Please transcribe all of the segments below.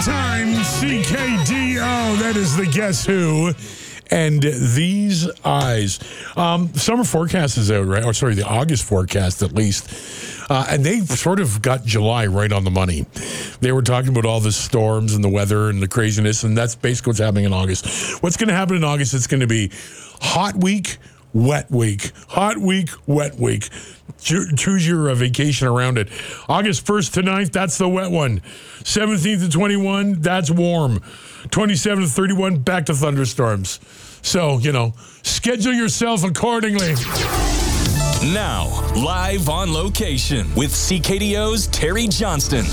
time, CKDO. That is the Guess Who. And these eyes. Summer forecast is out, right? Or sorry, the August forecast at least. And they sort of got July right on the money. They were talking about all the storms and the weather and the craziness, and that's basically what's happening in August. What's going to happen in August? It's going to be hot week, wet week. Hot week, wet week. Choose your vacation around it. August 1st to 9th, that's the wet one. 17th to 21, that's warm. 27 to 31, back to thunderstorms. So, schedule yourself accordingly. Now, live on location with CKDO's Terry Johnston.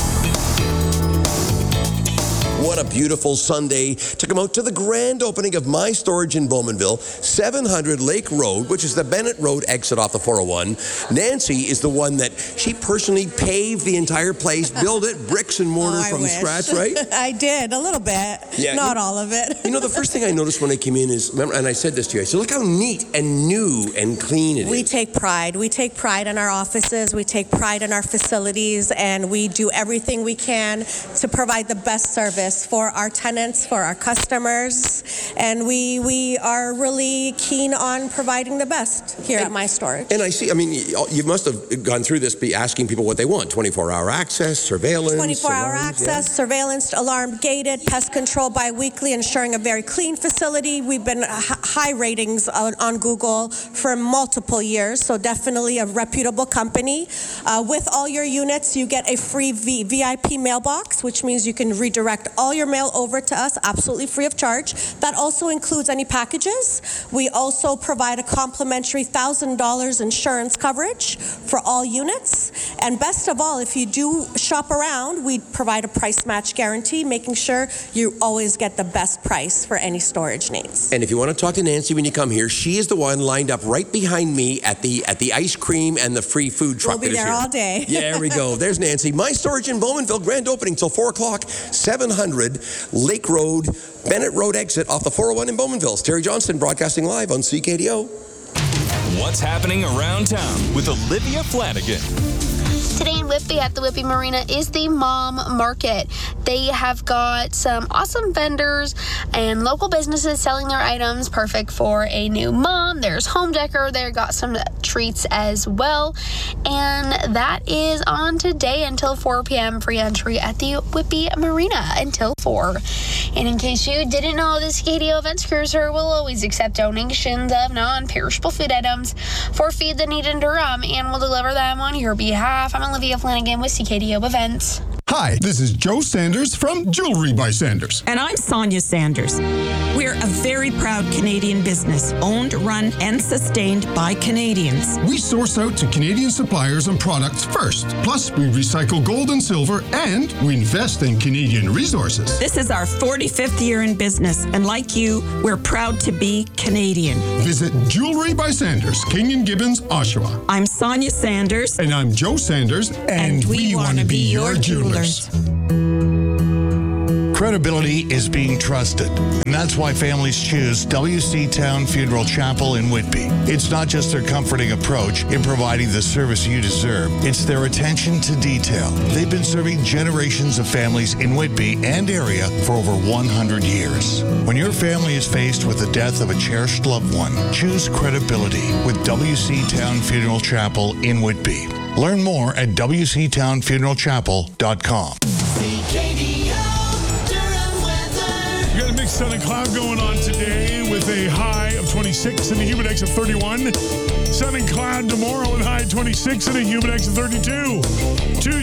What a beautiful Sunday to come out to the grand opening of My Storage in Bowmanville, 700 Lake Road, which is the Bennett Road exit off the 401. Nancy is the one that she personally paved the entire place, built it bricks and mortar from scratch, right? I did, a little bit, not all of it. The first thing I noticed when I came in is, remember, and I said this to you, I said, look how neat and new and clean it is. We take pride. We take pride in our offices. We take pride in our facilities, and we do everything we can to provide the best service for our tenants, for our customers, and we are really keen on providing the best here at My Storage. And I see, you must have gone through this, be asking people what they want, 24-hour access, surveillance. 24-hour access, surveillance, alarmed, gated, pest control bi-weekly, ensuring a very clean facility. We've been high ratings on Google for multiple years, so definitely a reputable company. With all your units, you get a free VIP mailbox, which means you can redirect all your mail over to us absolutely free of charge. That also includes any packages. We also provide a complimentary $1,000 insurance coverage for all units. And best of all, if you do shop around, we provide a price match guarantee, making sure you always get the best price for any storage needs. And if you want to talk to Nancy when you come here, she is the one lined up right behind me at the ice cream and the free food truck. We'll be there all day. Yeah, there we go. There's Nancy. My Storage in Bowmanville, grand opening till 4 o'clock, 700 Lake Road, Bennett Road exit off the 401 in Bowmanville. Terry Johnston broadcasting live on CKDO. What's happening around town with Olivia Flanagan. Today in Whitby at the Whitby Marina is the Mom Market. They have got some awesome vendors and local businesses selling their items, perfect for a new mom. There's home decor. They've got some treats as well. And that is on today until 4 p.m. Free entry at the Whitby Marina until 4. And in case you didn't know, the CKDO Events Cruiser will always accept donations of non-perishable food items for Feed the Need in Durham and will deliver them on your behalf. I'm Olivia Flanagan with CKDO Events. Hi, this is Joe Sanders from Jewelry by Sanders. And I'm Sonia Sanders. We're a very proud Canadian business, owned, run, and sustained by Canadians. We source out to Canadian suppliers and products first. Plus, we recycle gold and silver, and we invest in Canadian resources. This is our 45th year in business, and like you, we're proud to be Canadian. Visit Jewelry by Sanders, King and Gibbons, Oshawa. I'm Sonia Sanders. And I'm Joe Sanders, and we want to be your jewelers. Credibility is being trusted, and that's why families choose WC Town Funeral Chapel in Whitby. It's not just their comforting approach in providing the service you deserve, it's their attention to detail. They've been serving generations of families in Whitby and area for over 100 years. When your family is faced with the death of a cherished loved one, choose credibility with WC Town Funeral Chapel in Whitby. Learn more at wctownfuneralchapel.com. We got a mixed sun and cloud going on today with a high of 26 and a humid index of 31. Sun and cloud tomorrow with a high of 26 and a humid index of 32.